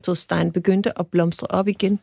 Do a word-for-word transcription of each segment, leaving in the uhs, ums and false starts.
Gertrude Stein begyndte at blomstre op igen?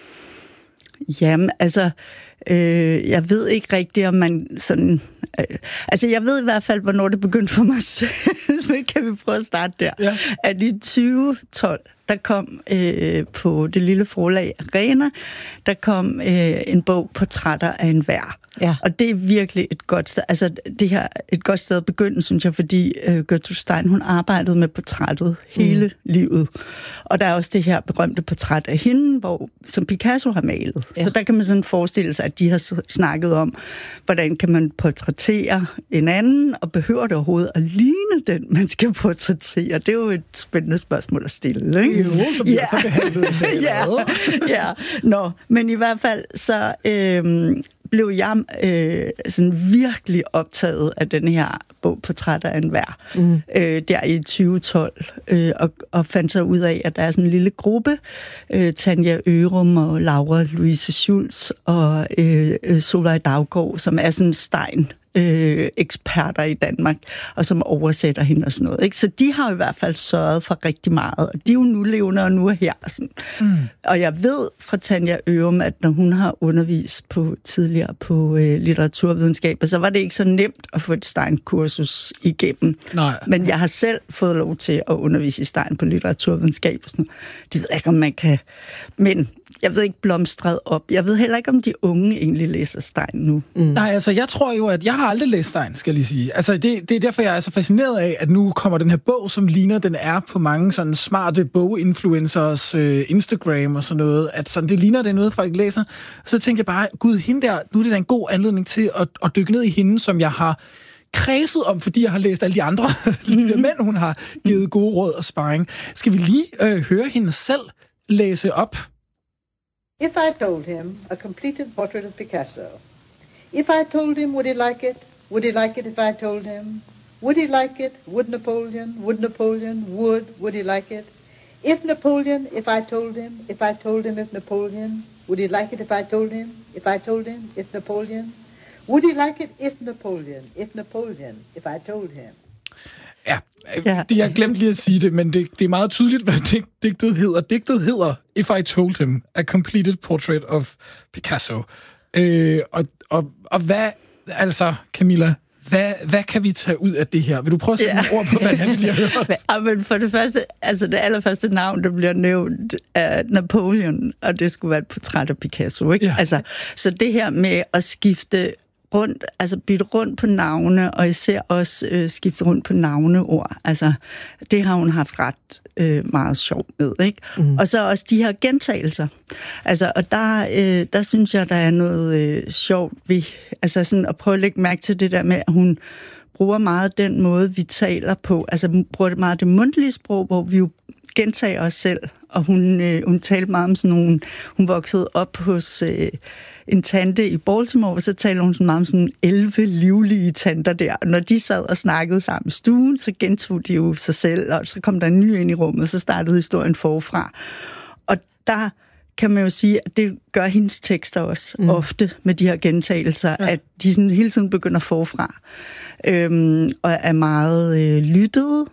Jamen, altså, øh, jeg ved ikke rigtigt, om man sådan... Øh, altså, jeg ved i hvert fald, hvornår det begyndte for mig selv. Kan vi prøve at starte der? Ja. At i tyve tolv, der kom øh, på det lille forlag Arena, der kom øh, en bog, Portrætter af enhver. Ja. Og det er virkelig et godt sted, altså det her et godt sted at begynde, synes jeg, fordi øh, Gertrude Stein, hun arbejdede med portrættet hele mm. livet. Og der er også det her berømte portræt af hende, hvor, som Picasso har malet. Ja. Så der kan man sådan forestille sig, at de har snakket om, hvordan kan man portrættere en anden, og behøver det overhovedet at ligne den, man skal portrættere? Det er jo et spændende spørgsmål at stille, ikke? Jo, så bliver ja. så behandlet. ja, ja. Nå, men i hvert fald så... Øh, blev jeg øh, sådan virkelig optaget af den her bog, Portrætter af enhver, mm. øh, der i tyve tolv, øh, og, og fandt så ud af, at der er sådan en lille gruppe, øh, Tanja Ørum og Laura Louise Schultz og øh, Solveig Daugaard, som er sådan Stein, Øh, eksperter i Danmark, og som oversætter hende og sådan noget. Ikke? Så de har i hvert fald sørget for rigtig meget, og de er jo nu levende og nu er her. Sådan. Mm. Og jeg ved fra Tanja Ørum, at når hun har undervist på, tidligere på øh, litteraturvidenskab, så var det ikke så nemt at få et Stein-kursus igennem. Nej. Men jeg har selv fået lov til at undervise i Stein på litteraturvidenskab og sådan noget. Det ved jeg ikke, om man kan... Men jeg ved ikke blomstret op. Jeg ved heller ikke, om de unge egentlig læser Stein nu. Mm. Nej, altså jeg tror jo, at jeg har aldrig læst Stein, skal jeg lige sige. Altså det, det er derfor, jeg er så fascineret af, at nu kommer den her bog, som ligner, den er på mange sådan smarte boginfluencers øh, Instagram og sådan noget, at sådan, det ligner, det er noget, folk læser. Så tænker jeg bare, gud, hende der, nu er det da en god anledning til at, at dykke ned i hende, som jeg har kredset om, fordi jeg har læst alle de andre mm-hmm. de mænd, hun har givet gode råd og sparring. Skal vi lige øh, høre hende selv læse op? If I told him a completed portrait of Picasso, if I told him, would he like it? Would he like it if I told him? Would he like it? Would Napoleon? Would Napoleon? Would? Would he like it? If Napoleon, if I told him, if I told him if Napoleon, would he like it if I told him? If I told him, if Napoleon? Would he like it if Napoleon? If Napoleon, if I told him? Ja, ja. Det, jeg glemte lige at sige det, men det, det er meget tydeligt, hvad digt, digtet hedder. Digtet hedder If I Told Him, A Completed Portrait of Picasso. Øh, og, og, og hvad, altså Camilla, hvad, hvad kan vi tage ud af det her? Vil du prøve at sætte ja. nogle ord på, hvad han lige har hørt? Ja, men for det første, altså det allerførste navn, der bliver nævnt, er Napoleon, og det skulle være et portræt af Picasso, ikke? Ja. Altså, så det her med at skifte rundt, altså bytte rundt på navne, og især også øh, skifte rundt på navneord. Altså, det har hun haft ret øh, meget sjovt med, ikke? Mm. Og så også de her gentagelser. Altså, og der, øh, der synes jeg, der er noget øh, sjovt ved, altså sådan at prøve at lægge mærke til det der med, at hun bruger meget den måde, vi taler på. Altså, hun bruger meget det mundtlige sprog, hvor vi jo gentager os selv, og hun, øh, hun talte meget om sådan nogle, hun voksede op hos øh, en tante i Baltimore, og så taler hun sådan meget om sådan elleve livlige tanter der. Når de sad og snakkede sammen i stuen, så gentog de jo sig selv, og så kom der en ny ind i rummet, og så startede historien forfra. Og der kan man jo sige, at det gør hendes tekster også mm. ofte med de her gentagelser, ja. At de sådan hele tiden begynder forfra, øhm, og er meget øh, lyttede.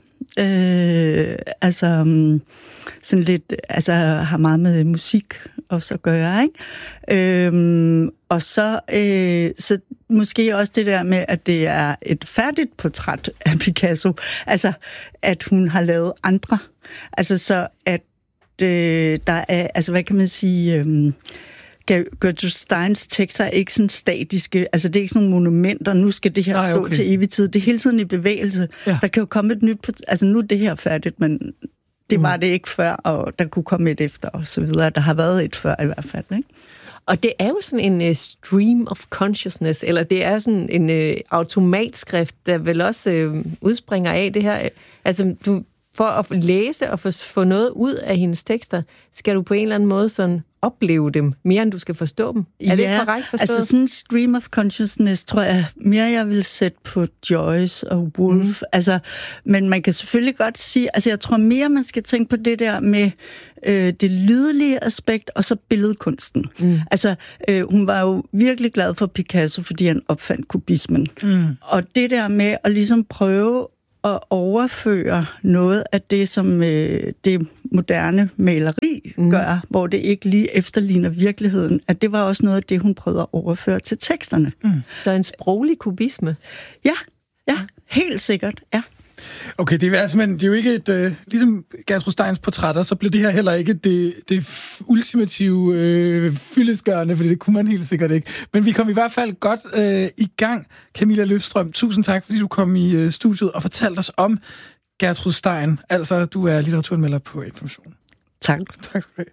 Øh, altså sådan lidt, altså har meget med musik også at gøre, ikke? Øhm, og så, øh, så måske også det der med, at det er et færdigt portræt af Picasso, altså at hun har lavet andre, altså så at øh, der er, altså hvad kan man sige, øh, Gertrude Steins tekster er ikke sådan statiske, altså det er ikke sådan nogle monumenter, nu skal det her Nej, stå okay. til evig tid, det er hele tiden i bevægelse. Ja. Der kan jo komme et nyt, altså nu er det her færdigt, men det mm. var det ikke før, og der kunne komme et efter, og så videre. Der har været et før i hvert fald, ikke? Og det er jo sådan en uh, stream of consciousness, eller det er sådan en uh, automatskrift, der vel også uh, udspringer af det her. Altså, du, for at læse og få noget ud af hendes tekster, skal du på en eller anden måde sådan opleve dem, mere end du skal forstå dem. Er ja, det ikke korrekt forstået? Altså sådan en stream of consciousness, tror jeg, mere jeg vil sætte på Joyce og Woolf. Mm. Altså, men man kan selvfølgelig godt sige, altså jeg tror mere, man skal tænke på det der med øh, det lydlige aspekt, og så billedkunsten. Mm. Altså, øh, hun var jo virkelig glad for Picasso, fordi han opfandt kubismen. Mm. Og det der med at ligesom prøve at overføre noget af det, som øh, det moderne maleri mm. gør, hvor det ikke lige efterligner virkeligheden, at det var også noget af det, hun prøvede at overføre til teksterne. Mm. Så en sproglig kubisme? Ja, ja, helt sikkert, ja. Okay, det er, altså, men det er jo ikke et... Øh, ligesom Gertrud Steins portrætter, så bliver det her heller ikke det, det ultimative øh, fyldestgørende, for det kunne man helt sikkert ikke. Men vi kom i hvert fald godt øh, i gang. Camilla Løfstrøm, tusind tak, fordi du kom i øh, studiet og fortalte os om Gertrud Stein. Altså, du er litteraturanmelder på Information. Tak. Tak skal du have.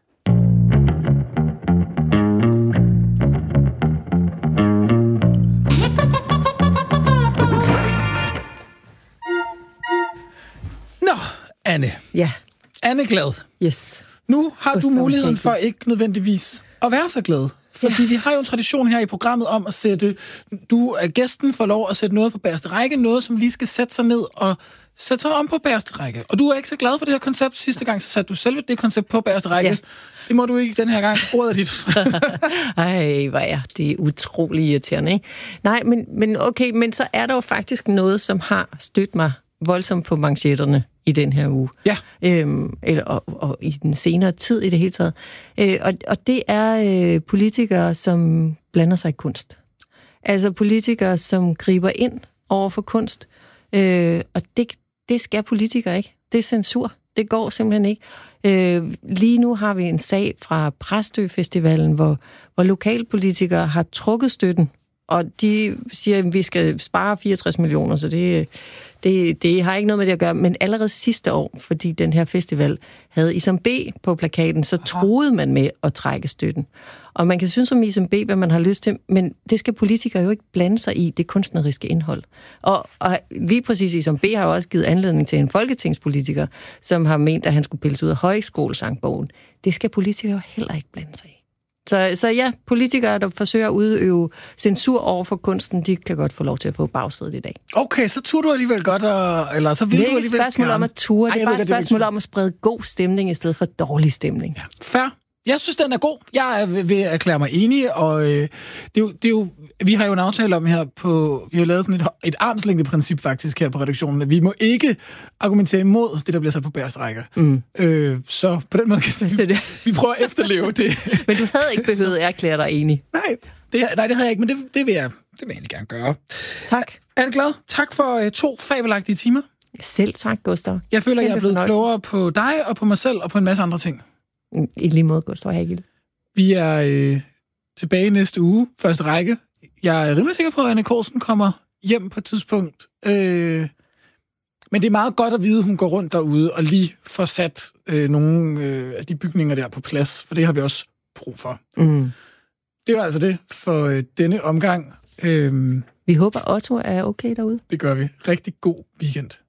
Nå, Anne. Ja. Anne Glad. Yes. Nu har du muligheden for ikke nødvendigvis at være så glad. Fordi ja. vi har jo en tradition her i programmet om at sætte... Du er gæsten, får lov at sætte noget på bagerste række. Noget, som lige skal sætte sig ned og sætte sig om på bagerste række. Og du er ikke så glad for det her koncept. Sidste gang så satte du selv det koncept på bagerste række. Ja. Det må du ikke den her gang. Ordet er dit. Ej, hvor er det utrolig irriterende, ikke? Nej, men, men okay, men så er der jo faktisk noget, som har stødt mig voldsomt på manchetterne i den her uge. Ja. Øhm, eller, og, og i den senere tid i det hele taget. Øh, og, og det er øh, politikere, som blander sig i kunst. Altså politikere, som griber ind over for kunst. Øh, og det, det skal politikere ikke. Det er censur. Det går simpelthen ikke. Øh, lige nu har vi en sag fra Præstø-festivalen, hvor, hvor lokalpolitikere har trukket støtten. Og de siger, at vi skal spare fireogtres millioner, så det, det, det har ikke noget med det at gøre. Men allerede sidste år, fordi den her festival havde Isam B på plakaten, så troede man med at trække støtten. Og man kan synes om Isam B, hvad man har lyst til, men det skal politikere jo ikke blande sig i, det kunstneriske indhold. Og, og lige præcis Isam B har jo også givet anledning til en folketingspolitiker, som har ment, at han skulle pilles ud af højskolesangbogen. Det skal politikere jo heller ikke blande sig i. Så, så ja, politikere, der forsøger at udøve censur over for kunsten, de kan godt få lov til at få bagsædet i dag. Okay, så turde du alligevel godt, og, eller så vil du alligevel... Det er ikke et spørgsmål om at ture, det er bare et spørgsmål om at sprede god stemning i stedet for dårlig stemning. Ja, fair. Jeg synes, den er god. Jeg vil erklære mig enig, og øh, det, er jo, det er jo, vi har jo en aftale om her på... Vi har lavet sådan et, et armslængdeprincip faktisk her på redaktionen, at vi må ikke argumentere imod det, der bliver sat på bagerste række. Mm. Øh, så på den måde kan jeg sige, vi prøver at efterleve det. Men du havde ikke behøvet at erklære dig enig. Nej, det, nej, det havde jeg ikke, men det, det, vil jeg, det vil jeg egentlig gerne gøre. Tak. Anne Glad, tak for uh, to fabelagtige timer. Selv tak, Gustav. Jeg føler, jeg er blevet klogere på dig og på mig selv og på en masse andre ting. I lige måde, Gustav Hagel. Vi er øh, tilbage næste uge, første række. Jeg er rimelig sikker på, at Anne Corsen kommer hjem på et tidspunkt. Øh, men det er meget godt at vide, at hun går rundt derude og lige får sat øh, nogle øh, af de bygninger der på plads, for det har vi også brug for. Mm. Det var altså det for øh, denne omgang. Øh, vi håber, Otto er okay derude. Det gør vi. Rigtig god weekend.